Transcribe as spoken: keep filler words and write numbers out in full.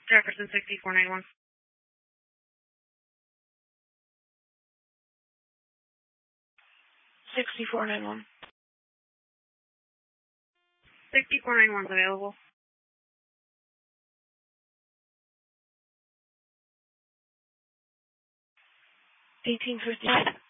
Jefferson sixty-four ninety-one. sixty-four ninety-one. sixty-four ninety-one is available. eighteen fifty.